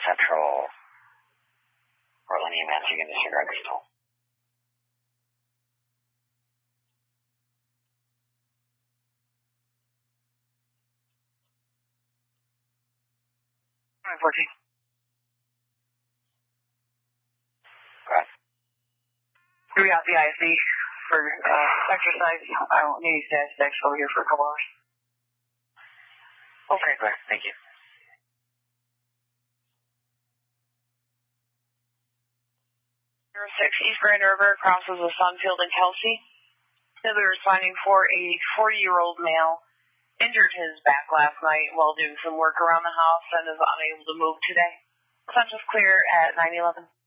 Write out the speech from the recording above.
Central, Portland EMS, you can disregard this toll. All right, 14. Go ahead. We got the ISD for exercise. I won't need statistics over here for a couple hours. Okay, go ahead. Thank you. 06 East Grand River crosses the Sunfield and Kelsey. They'll be responding for a 40-year-old male. Injured his back last night while doing some work around the house and is unable to move today. Census clear at 911.